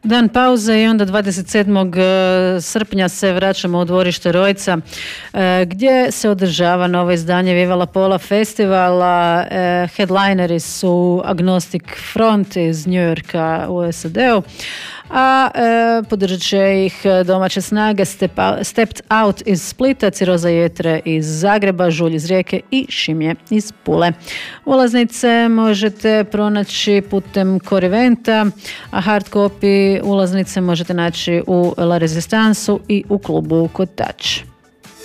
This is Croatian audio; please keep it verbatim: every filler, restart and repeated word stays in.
Dan pauze i onda dvadeset sedmog srpnja se vraćamo u dvorište Rojca gdje se održava novo izdanje Viva la Pola festivala. Headlineri su Agnostic Front iz New Yorka u S A D-u, a e, podržat će ih domaće snage Step Out, Stepped Out iz Splita, Ciroza Jetre iz Zagreba, Žulj iz Rijeke i Šimje iz Pule. Ulaznice možete pronaći putem Koriventa, a hard copy ulaznice možete naći u La Resistansu i u klubu Kotač.